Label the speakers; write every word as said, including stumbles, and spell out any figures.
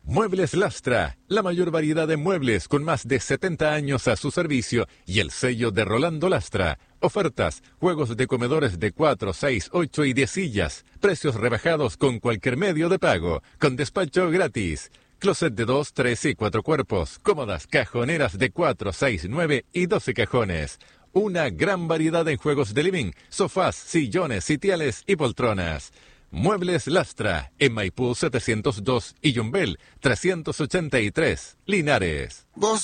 Speaker 1: Muebles Lastra, la mayor variedad de muebles con más de setenta años a su servicio y el sello de Rolando Lastra. Ofertas, juegos de comedores de cuatro, seis, ocho y diez sillas. Precios rebajados con cualquier medio de pago, con despacho gratis. Closet de dos, tres y cuatro cuerpos. Cómodas cajoneras de cuatro, seis, nueve y doce cajones. Una gran variedad en juegos de living, sofás, sillones, sitiales y poltronas. Muebles Lastra, en Maipú setecientos dos y Yumbel trescientos ochenta y tres, Linares.
Speaker 2: Vos